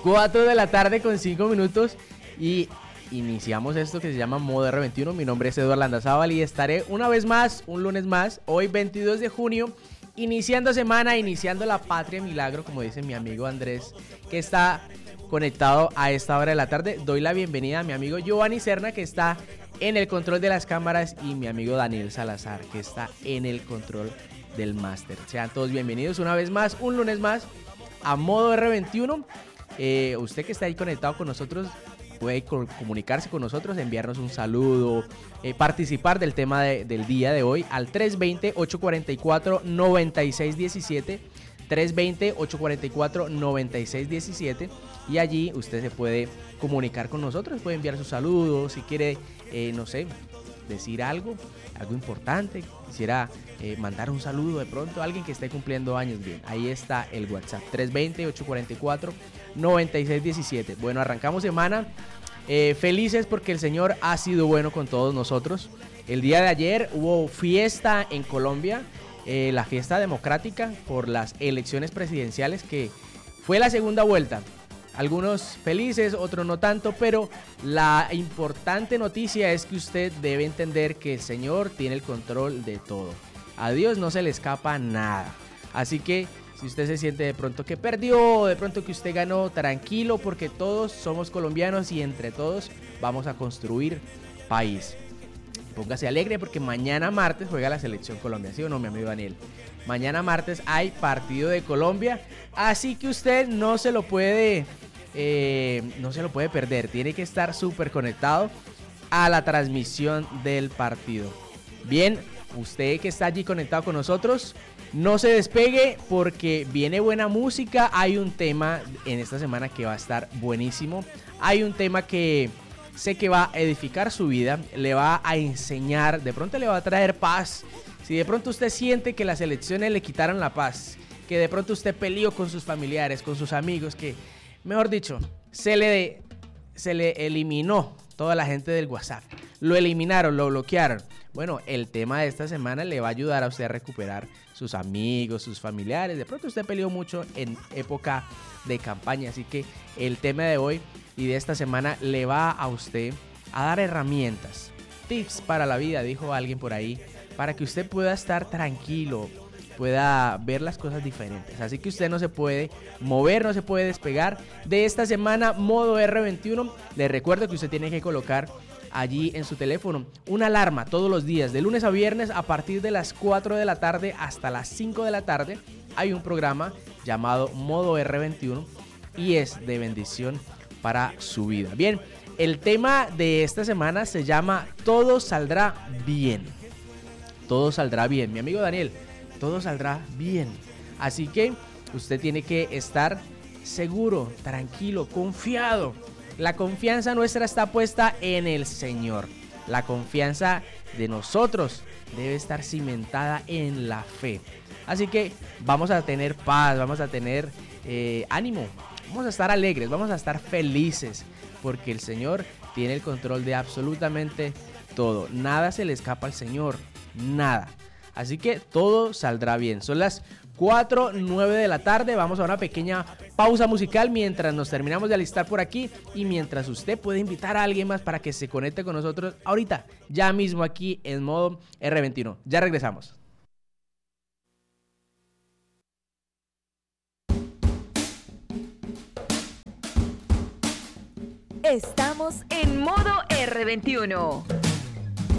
4 de la tarde con 5 minutos y iniciamos esto que se llama Modo R21. Mi nombre es Eduardo Landazábal y estaré una vez más, un lunes más, hoy 22 de junio, iniciando semana, iniciando la patria milagro, como dice mi amigo Andrés, que está conectado a esta hora de la tarde. Doy la bienvenida a mi amigo Giovanni Serna, que está en el control de las cámaras, y mi amigo Daniel Salazar, que está en el control del máster. Sean todos bienvenidos una vez más, un lunes más, a Modo R21. Usted que está ahí conectado con nosotros puede comunicarse con nosotros, enviarnos un saludo, participar del tema del día de hoy al 320-844-9617, 320-844-9617, y allí usted se puede comunicar con nosotros, puede enviar sus saludos, si quiere, no sé, decir algo importante, quisiera mandar un saludo de pronto a alguien que esté cumpliendo años. Bien, ahí está el WhatsApp, 320-844-9617. Bueno, arrancamos semana felices porque el Señor ha sido bueno con todos nosotros. El día de ayer hubo fiesta en Colombia, la fiesta democrática por las elecciones presidenciales, que fue la segunda vuelta. Algunos felices, otros no tanto, pero la importante noticia es que usted debe entender que el Señor tiene el control de todo. A Dios no se le escapa nada. Así que si usted se siente de pronto que perdió, de pronto que usted ganó, tranquilo, porque todos somos colombianos y entre todos vamos a construir país. Póngase alegre porque mañana martes juega la selección Colombia, ¿sí o no, mi amigo Daniel? Mañana martes hay partido de Colombia, así que usted no se lo puede perder. Tiene que estar súper conectado a la transmisión del partido. Bien, usted que está allí conectado con nosotros, no se despegue porque viene buena música. Hay un tema en esta semana que va a estar buenísimo. Hay un tema que sé que va a edificar su vida, le va a enseñar, de pronto le va a traer paz. Si de pronto usted siente que las elecciones le quitaron la paz, que de pronto usted peleó con sus familiares, con sus amigos, que, mejor dicho, se le eliminó toda la gente del WhatsApp, lo eliminaron, lo bloquearon. Bueno, el tema de esta semana le va a ayudar a usted a recuperar sus amigos, sus familiares. De pronto usted peleó mucho en época de campaña, así que el tema de hoy y de esta semana le va a usted a dar herramientas, tips para la vida, dijo alguien por ahí, para que usted pueda estar tranquilo, pueda ver las cosas diferentes. Así que usted no se puede mover, no se puede despegar de esta semana Modo R21. Le recuerdo que usted tiene que colocar allí en su teléfono una alarma todos los días, de lunes a viernes, a partir de las 4 de la tarde hasta las 5 de la tarde. Hay un programa llamado Modo R21 y es de bendición para su vida. Bien, el tema de esta semana se llama Todo saldrá bien. Todo saldrá bien, mi amigo Daniel, todo saldrá bien. Así que usted tiene que estar seguro, tranquilo, confiado. La confianza nuestra está puesta en el Señor. La confianza de nosotros debe estar cimentada en la fe. Así que vamos a tener paz, vamos a tener ánimo, vamos a estar alegres, vamos a estar felices, porque el Señor tiene el control de absolutamente todo. Nada se le escapa al Señor, nada. Así que todo saldrá bien. Son las 4:09 de la tarde. Vamos a una pequeña pausa musical mientras nos terminamos de alistar por aquí y mientras usted puede invitar a alguien más para que se conecte con nosotros ahorita, ya mismo aquí en Modo R21. Ya regresamos. Estamos en Modo R21.